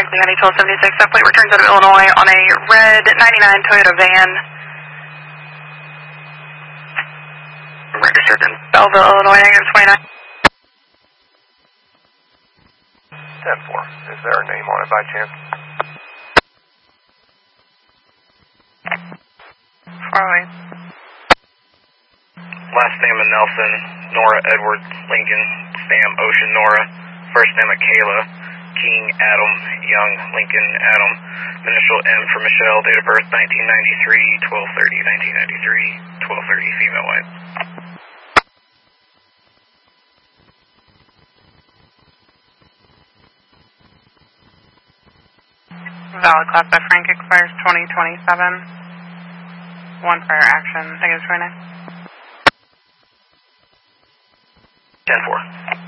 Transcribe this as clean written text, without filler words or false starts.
Franklin County 1276, that plate returns out of Illinois on a red 99 Toyota van. Registered in Belleville, Illinois, negative 29. 10-4. Is there a name on it by chance? Alright. Last name of Nelson, Nora Edwards, Lincoln, Stam Ocean Nora, first name of Kayla, King Adam, Young Lincoln Adam, initial M for Michelle, date of birth 1993, 12/30, 1993, 12/30, female white. Valid class by Frank expires 2027. One prior action, negative 29. 10-4.